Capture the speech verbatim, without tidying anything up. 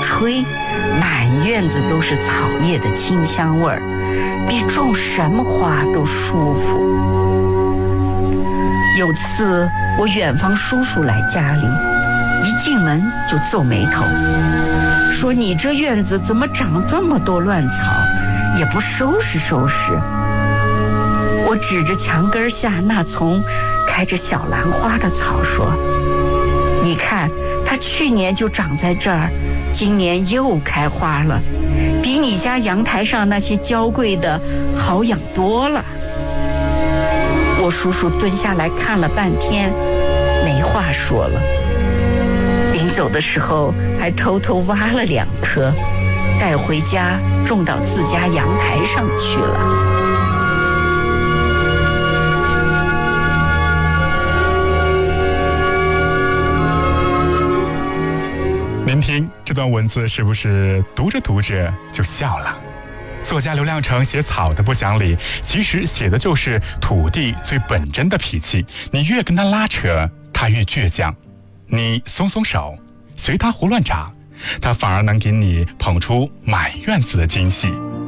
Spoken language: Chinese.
吹，满院子都是草叶的清香味儿，比种什么花都舒服。有次我远方叔叔来家里，一进门就皱眉头，说你这院子怎么长这么多乱草，也不收拾收拾。我指着墙根下那丛开着小兰花的草说，你看它去年就长在这儿，今年又开花了，比你家阳台上那些娇贵的好养多了。我叔叔蹲下来看了半天，没话说了。临走的时候还偷偷挖了两棵，带回家种到自家阳台上去了。 您听这段文字是不是读着读着就笑了？作家刘亮程写草的不讲理，其实写的就是土地最本真的脾气。你越跟他拉扯，他越倔强；你松松手，随他胡乱长，他反而能给你捧出满院子的惊喜。